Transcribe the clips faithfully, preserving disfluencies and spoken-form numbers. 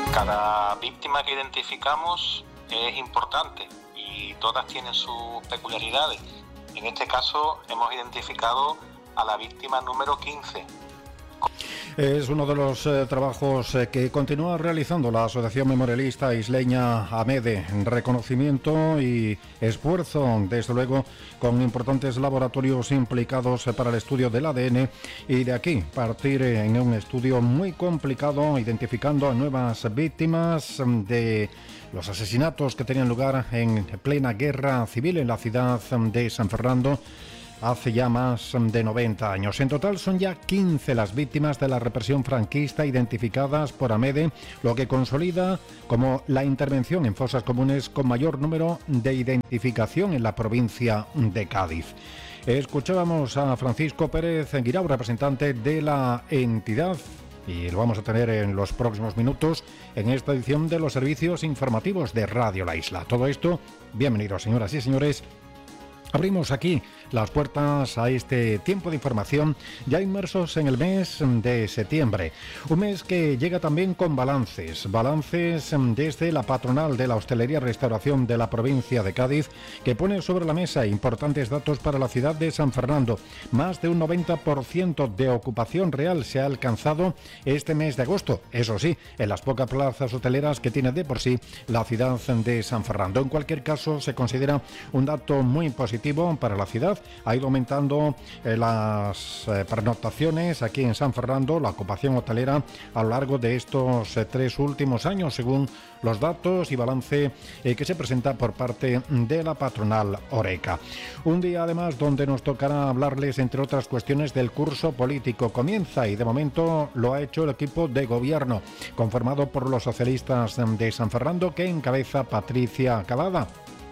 Cada víctima que identificamos es importante y todas tienen sus peculiaridades. En este caso hemos identificado a la víctima número quince. Es uno de los eh, trabajos eh, que continúa realizando la Asociación Memorialista Isleña AMEDE. Reconocimiento y esfuerzo, desde luego, con importantes laboratorios implicados eh, para el estudio del A D N, y de aquí partir eh, en un estudio muy complicado, identificando a nuevas víctimas de los asesinatos que tenían lugar en plena guerra civil en la ciudad de San Fernando hace ya más de noventa años. En total son ya quince las víctimas de la represión franquista identificadas por AMEDE, lo que consolida como la intervención en fosas comunes con mayor número de identificación en la provincia de Cádiz. Escuchábamos a Francisco Pérez Guirao, representante de la entidad, y lo vamos a tener en los próximos minutos en esta edición de los servicios informativos de Radio La Isla. Todo esto, bienvenidos, señoras y señores. Abrimos aquí las puertas a este tiempo de información, ya inmersos en el mes de septiembre. Un mes que llega también con balances, balances desde la patronal de la hostelería y restauración de la provincia de Cádiz, que pone sobre la mesa importantes datos para la ciudad de San Fernando. Más de un noventa por ciento de ocupación real se ha alcanzado este mes de agosto, eso sí, en las pocas plazas hoteleras que tiene de por sí la ciudad de San Fernando. En cualquier caso, se considera un dato muy positivo para la ciudad. Ha ido aumentando eh, las eh, pernoctaciones aquí en San Fernando, la ocupación hotelera a lo largo de estos eh, tres últimos años, según los datos y balance eh, que se presenta por parte de la patronal Horeca. Un día además donde nos tocará hablarles, entre otras cuestiones, del curso político. Comienza, y de momento lo ha hecho el equipo de gobierno, conformado por los socialistas de San Fernando, que encabeza Patricia Cavada.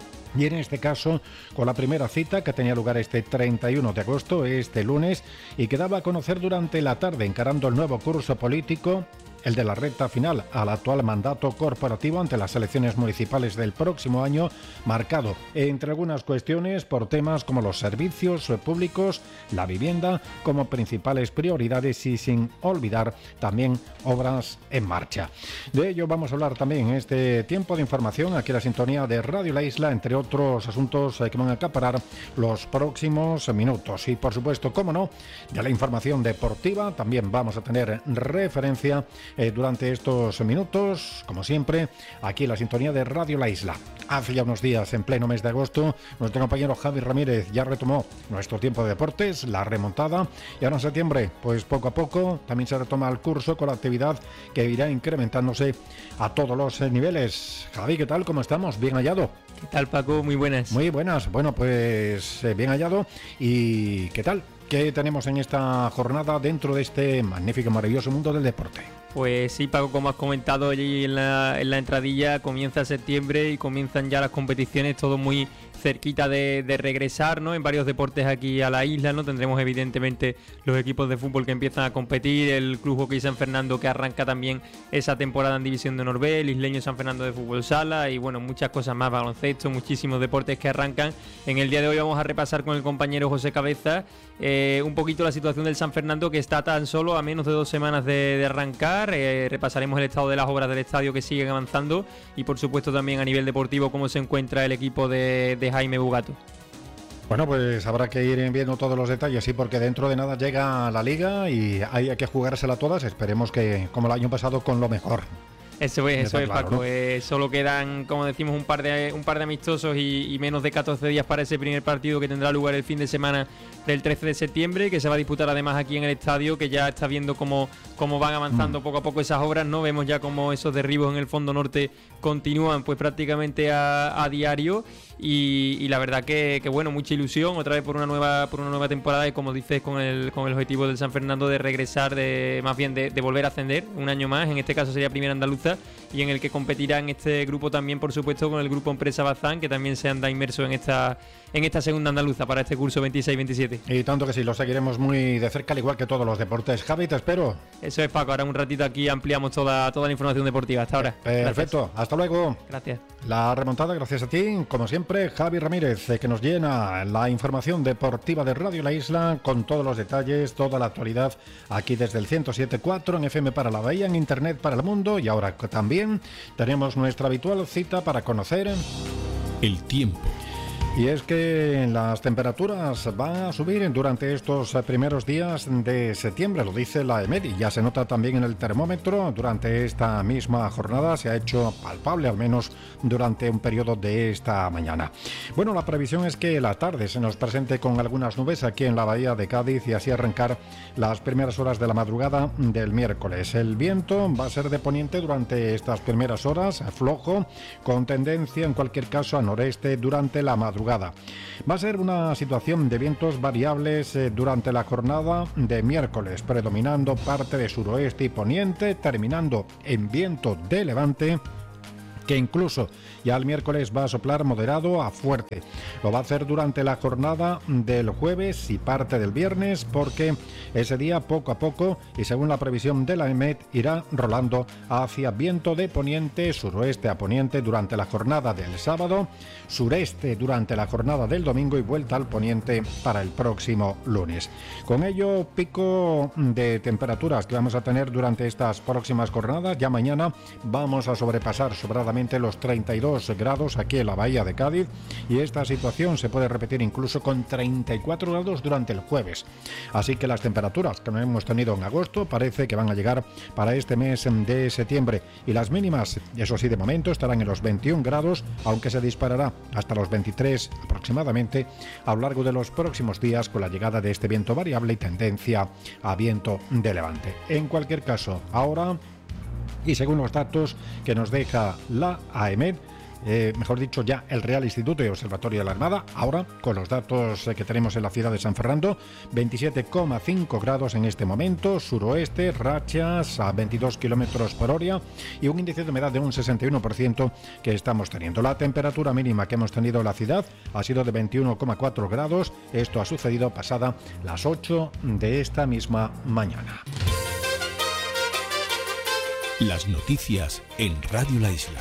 Y en este caso, con la primera cita que tenía lugar este treinta y uno de agosto, este lunes, y que daba a conocer durante la tarde, encarando el nuevo curso político, el de la recta final al actual mandato corporativo ante las elecciones municipales del próximo año, marcado, entre algunas cuestiones, por temas como los servicios públicos, la vivienda, como principales prioridades, y sin olvidar también obras en marcha. De ello vamos a hablar también en este tiempo de información, aquí en la sintonía de Radio La Isla, entre otros asuntos que van a acaparar los próximos minutos. Y por supuesto, cómo no, de la información deportiva también vamos a tener referencia Eh, durante estos minutos, como siempre, aquí en la sintonía de Radio La Isla. Hace ya unos días, en pleno mes de agosto, nuestro compañero Javi Ramírez ya retomó nuestro tiempo de deportes, la remontada, y ahora en septiembre, pues poco a poco, también se retoma el curso con la actividad que irá incrementándose a todos los eh, niveles. Javi, ¿qué tal? ¿Cómo estamos? ¿Bien hallado? ¿Qué tal, Paco? Muy buenas. Muy buenas. Bueno, pues eh, bien hallado. ¿Y qué tal? ¿Qué tenemos en esta jornada dentro de este magnífico, maravilloso mundo del deporte? Pues sí, Paco, como has comentado allí en la, en la entradilla, comienza septiembre y comienzan ya las competiciones, todo muy cerquita de, de regresar, ¿no? En varios deportes aquí a la isla, ¿no? Tendremos evidentemente los equipos de fútbol que empiezan a competir, el Club Hockey San Fernando que arranca también esa temporada en División de Honor B, el Isleño San Fernando de Fútbol Sala y bueno, muchas cosas más, baloncesto, muchísimos deportes que arrancan. En el día de hoy vamos a repasar con el compañero José Cabeza eh, un poquito la situación del San Fernando, que está tan solo a menos de dos semanas de, de arrancar. Eh, repasaremos el estado de las obras del estadio que siguen avanzando y por supuesto también a nivel deportivo cómo se encuentra el equipo de, de Jaime Bugato. Bueno, pues habrá que ir viendo todos los detalles, sí, porque dentro de nada llega la Liga y hay que jugársela todas. Esperemos que, como el año pasado, con lo mejor. Eso es, eso es, claro, Paco. ¿no? Eh, solo quedan, como decimos, un par de un par de amistosos y, y menos de catorce días para ese primer partido que tendrá lugar el fin de semana del trece de septiembre, que se va a disputar además aquí en el estadio, que ya está viendo cómo, cómo van avanzando mm. poco a poco esas obras, ¿no? Vemos ya cómo esos derribos en el fondo norte continúan pues prácticamente a, a diario. Y, y la verdad que, que bueno, mucha ilusión otra vez por una nueva por una nueva temporada y como dices con el con el objetivo del San Fernando de regresar, de más bien de, de volver a ascender un año más, en este caso sería Primera Andaluza, y en el que competirá en este grupo también por supuesto con el grupo Empresa Bazán, que también se anda inmerso en esta en esta segunda andaluza para este curso veintiséis veintisiete. Y tanto que sí, lo seguiremos muy de cerca, al igual que todos los deportes. Javi, te espero. Eso es, Paco, ahora un ratito aquí ampliamos toda, toda la información deportiva. Hasta ahora. Perfecto, gracias. Hasta luego. Gracias. La remontada, gracias a ti, como siempre. siempre, Javi Ramírez, que nos llena la información deportiva de Radio La Isla con todos los detalles, toda la actualidad, aquí desde el ciento siete punto cuatro en F M para la Bahía, en Internet para el mundo, y ahora también tenemos nuestra habitual cita para conocer el tiempo. Y es que las temperaturas van a subir durante estos primeros días de septiembre, lo dice la EMET, y ya se nota también en el termómetro. Durante esta misma jornada se ha hecho palpable, al menos durante un periodo de esta mañana. Bueno, la previsión es que la tarde se nos presente con algunas nubes aquí en la bahía de Cádiz y así arrancar las primeras horas de la madrugada del miércoles. El viento va a ser de poniente durante estas primeras horas, flojo, con tendencia en cualquier caso a noreste durante la madrugada. Va a ser una situación de vientos variables eh, durante la jornada de miércoles, predominando parte de suroeste y poniente, terminando en viento de levante, que incluso ya el miércoles va a soplar moderado a fuerte. Lo va a hacer durante la jornada del jueves y parte del viernes, porque ese día poco a poco, y según la previsión de la EMET, irá rolando hacia viento de poniente, suroeste a poniente durante la jornada del sábado, sureste durante la jornada del domingo y vuelta al poniente para el próximo lunes. Con ello, pico de temperaturas que vamos a tener durante estas próximas jornadas. Ya mañana vamos a sobrepasar sobradamente los treinta y dos grados aquí en la bahía de Cádiz, y esta situación se puede repetir incluso con treinta y cuatro grados durante el jueves. Así que las temperaturas que no hemos tenido en agosto parece que van a llegar para este mes de septiembre, y las mínimas, eso sí, de momento estarán en los veintiún grados, aunque se disparará hasta los veintitrés aproximadamente a lo largo de los próximos días con la llegada de este viento variable y tendencia a viento de levante. En cualquier caso, ahora, y según los datos que nos deja la AEMET, eh, mejor dicho ya el Real Instituto y Observatorio de la Armada, ahora con los datos eh, que tenemos en la ciudad de San Fernando, veintisiete coma cinco grados en este momento, suroeste, rachas a veintidós kilómetros por hora y un índice de humedad de un sesenta y uno por ciento que estamos teniendo. La temperatura mínima que hemos tenido en la ciudad ha sido de veintiuno coma cuatro grados, esto ha sucedido pasada las ocho de esta misma mañana. Las noticias en Radio La Isla.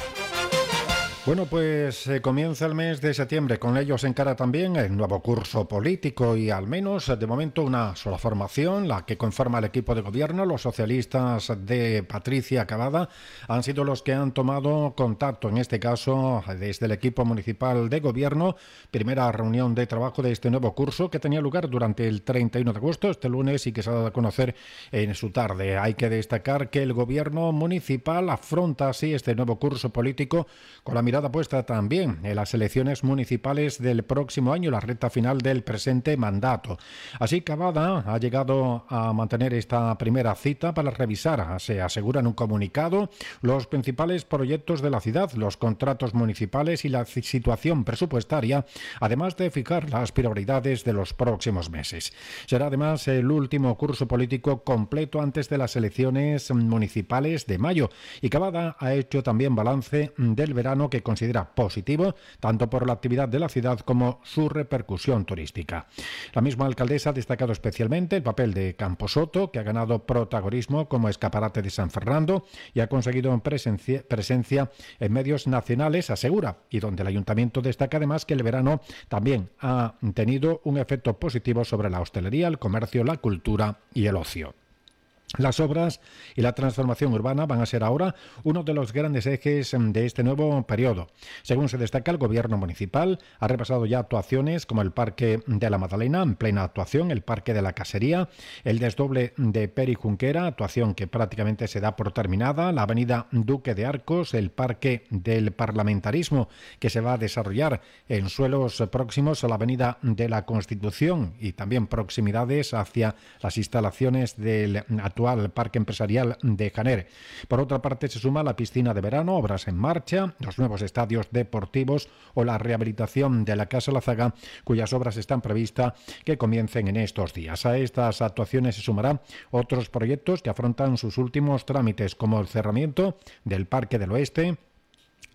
Bueno, pues eh, comienza el mes de septiembre, con ello se encara también el nuevo curso político y al menos de momento una sola formación, la que conforma el equipo de gobierno. Los socialistas de Patricia Cavada han sido los que han tomado contacto, en este caso desde el equipo municipal de gobierno, primera reunión de trabajo de este nuevo curso que tenía lugar durante el treinta y uno de agosto, este lunes, y que se ha dado a conocer en su tarde. Hay que destacar que el gobierno municipal afronta así este nuevo curso político con la mirada puesta también en las elecciones municipales del próximo año, la recta final del presente mandato. Así, Cavada ha llegado a mantener esta primera cita para revisar, se asegura en un comunicado, los principales proyectos de la ciudad, los contratos municipales y la situación presupuestaria, además de fijar las prioridades de los próximos meses. Será además el último curso político completo antes de las elecciones municipales de mayo, y Cavada ha hecho también balance del verano que considera positivo tanto por la actividad de la ciudad como su repercusión turística. La misma alcaldesa ha destacado especialmente el papel de Camposoto, que ha ganado protagonismo como escaparate de San Fernando y ha conseguido presencia, presencia en medios nacionales, asegura, y donde el ayuntamiento destaca además que el verano también ha tenido un efecto positivo sobre la hostelería, el comercio, la cultura y el ocio. Las obras y la transformación urbana van a ser ahora uno de los grandes ejes de este nuevo periodo. Según se destaca, el gobierno municipal ha repasado ya actuaciones como el Parque de la Magdalena, en plena actuación, el Parque de la Casería, el desdoble de Peri Junquera, actuación que prácticamente se da por terminada, la avenida Duque de Arcos, el Parque del Parlamentarismo, que se va a desarrollar en suelos próximos a la avenida de la Constitución y también proximidades hacia las instalaciones del actual Parque Empresarial de Janer. Por otra parte, se suma la piscina de verano, obras en marcha, los nuevos estadios deportivos o la rehabilitación de la Casa La Zaga, cuyas obras están previstas que comiencen en estos días. A estas actuaciones se sumarán otros proyectos que afrontan sus últimos trámites, como el cerramiento del Parque del Oeste,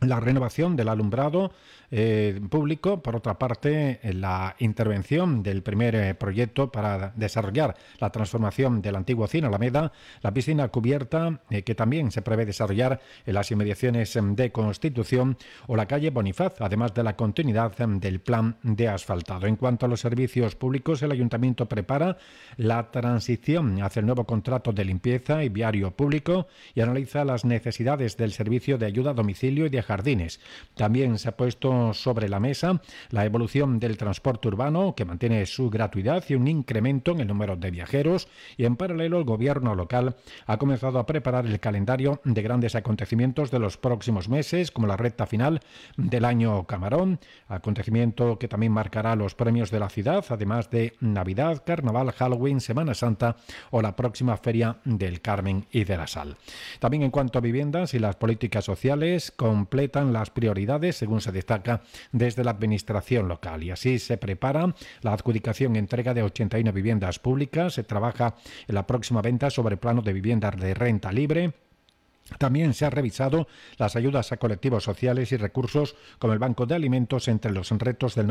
la renovación del alumbrado eh, público. Por otra parte, la intervención del primer eh, proyecto para desarrollar la transformación del antiguo Cine Alameda, la piscina cubierta eh, que también se prevé desarrollar en las inmediaciones de Constitución, o la calle Bonifaz, además de la continuidad del plan de asfaltado. En cuanto a los servicios públicos, el Ayuntamiento prepara la transición hacia el nuevo contrato de limpieza y viario público y analiza las necesidades del servicio de ayuda a domicilio y de jardines. También se ha puesto sobre la mesa la evolución del transporte urbano, que mantiene su gratuidad y un incremento en el número de viajeros, y en paralelo el gobierno local ha comenzado a preparar el calendario de grandes acontecimientos de los próximos meses, como la recta final del año Camarón, acontecimiento que también marcará los premios de la ciudad, además de Navidad, Carnaval, Halloween, Semana Santa o la próxima Feria del Carmen y de la Sal. También en cuanto a viviendas y las políticas sociales, completan las prioridades según se destaca desde la administración local, y así se prepara la adjudicación y entrega de ochenta y una viviendas públicas. Se trabaja en la próxima venta sobre plano de viviendas de renta libre. También se han revisado las ayudas a colectivos sociales y recursos como el Banco de Alimentos entre los retos del